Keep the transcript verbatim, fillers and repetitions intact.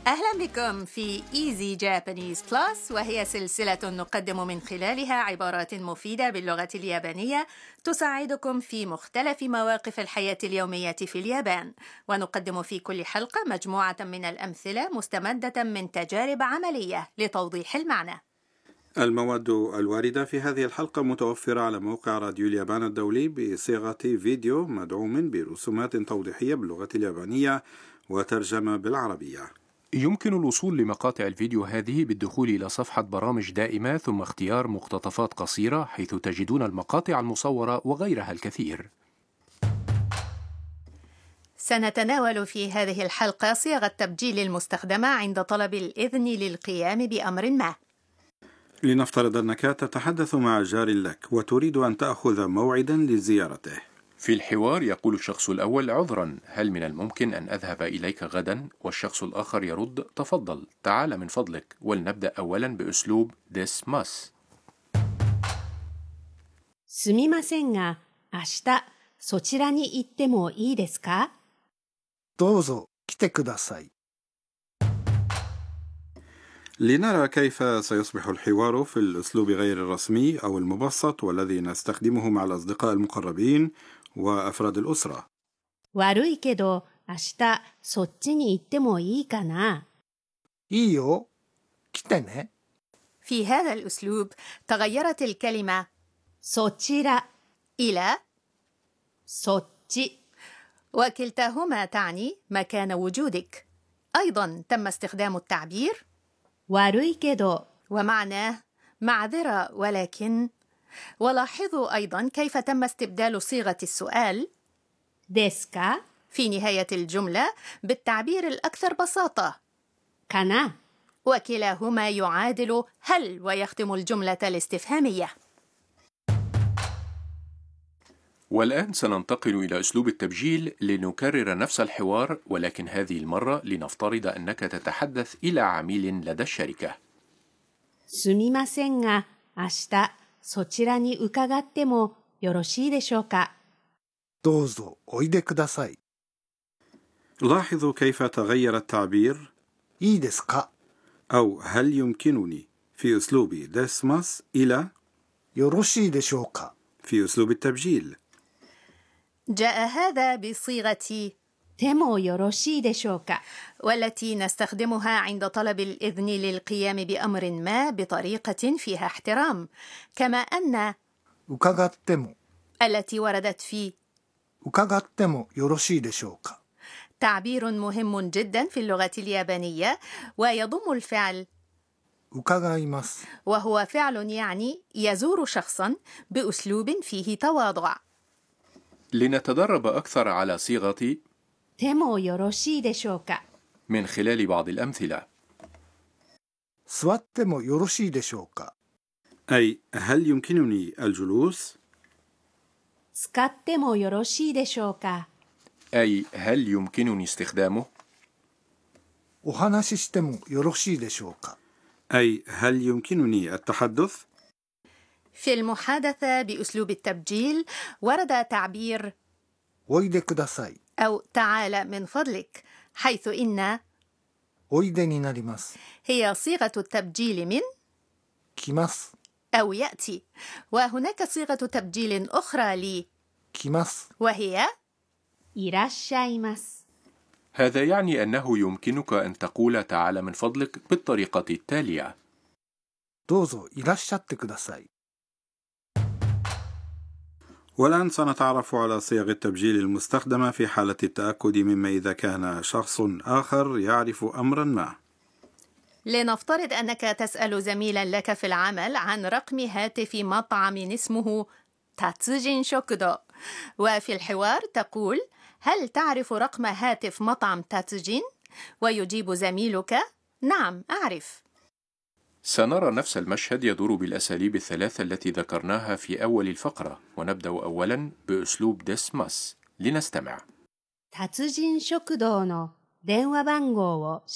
أهلا بكم في Easy Japanese Plus، وهي سلسلة نقدم من خلالها عبارات مفيدة باللغة اليابانية تساعدكم في مختلف مواقف الحياة اليومية في اليابان. ونقدم في كل حلقة مجموعة من الأمثلة مستمدة من تجارب عملية لتوضيح المعنى. المواد الواردة في هذه الحلقة متوفرة على موقع راديو اليابان الدولي بصيغة فيديو مدعوم برسومات توضيحية باللغة اليابانية وترجمة بالعربية. يمكن الوصول لمقاطع الفيديو هذه بالدخول إلى صفحة برامج دائمة ثم اختيار مقتطفات قصيرة، حيث تجدون المقاطع المصورة وغيرها الكثير. سنتناول في هذه الحلقة صيغ التبجيل المستخدمة عند طلب الإذن للقيام بأمر ما. لنفترض أنك تتحدث مع جار لك وتريد أن تأخذ موعدا لزيارته. في الحوار يقول الشخص الأول: عذرا، هل من الممكن أن أذهب إليك غدا؟ والشخص الآخر يرد: تفضل، تعال من فضلك. ولنبدأ أولا بأسلوب this must. すみませんが、明日そちらに行ってもいいですか？ どうぞ来てください。 لنرى كيف سيصبح الحوار في الأسلوب غير الرسمي أو المبسط والذي نستخدمه مع الأصدقاء المقربين وأفراد الأسرة. 悪いけど、明日そっちに行ってもいいかな？ いいよ、来てね。 في هذا الأسلوب تغيرت الكلمة そちら إلى そっち وكلتاهما تعني مكان وجودك. أيضا تم استخدام التعبير 悪いけど ومعناه معذرة ولكن. ولاحظوا أيضا كيف تم استبدال صيغة السؤال ですか في نهاية الجملة بالتعبير الأكثر بساطة かな وكلاهما يعادل هل ويختم الجملة الاستفهامية. والآن سننتقل إلى أسلوب التبجيل لنكرر نفس الحوار، ولكن هذه المرة لنفترض أنك تتحدث إلى عميل لدى الشركة. すみませんが、明日そちらに伺ってもよろしいでしょうか？ どうぞおいでください。 لاحظوا كيف تغير التعبير いいですか？ أو هل يمكنني في أسلوب this must إلى よろしいでしょうか？ في أسلوب التبجيل. جاء هذا بصيغة でもよろしいでしょうか？ والتي نستخدمها عند طلب الإذن للقيام بأمر ما بطريقة فيها احترام، كما أن 伺っても التي وردت في 伺ってもよろしいでしょうか？ تعبير مهم جدا في اللغة اليابانية، ويضم الفعل 伺います。 وهو فعل يعني يزور شخصا بأسلوب فيه تواضع. لنتدرب أكثر على صيغة でもよろしいでしょうか？ من خلال بعض الأمثلة. 座ってもよろしいでしょうか？ أي هل يمكنني الجلوس؟ 使ってもよろしいでしょうか？ أي هل يمكنني استخدامه؟ お話ししてもよろしいでしょうか？ أي هل يمكنني التحدث؟ في المحادثة بأسلوب التبجيل ورد تعبير おいでください。 أو تعال من فضلك، حيث إن おいでになります。 هي صيغة التبجيل من 来ます。 أو يأتي. وهناك صيغة تبجيل أخرى ل 来ます。 وهي いらっしゃいます。 هذا يعني أنه يمكنك أن تقول تعال من فضلك بالطريقة التالية: どうぞいらっしゃってください。 والآن سنتعرف على صيغ التبجيل المستخدمة في حالة التأكد مما إذا كان شخص آخر يعرف أمرا ما. لنفترض أنك تسأل زميلا لك في العمل عن رقم هاتف مطعم اسمه تاتسوجين شوكودو، وفي الحوار تقول: هل تعرف رقم هاتف مطعم تاتسوجين؟ ويجيب زميلك: نعم أعرف. سنرى نفس المشهد يدور بالأساليب الثلاثة التي ذكرناها في أول الفقرة، ونبدأ أولا بأسلوب this must. لنستمع. 達人食堂の電話番号を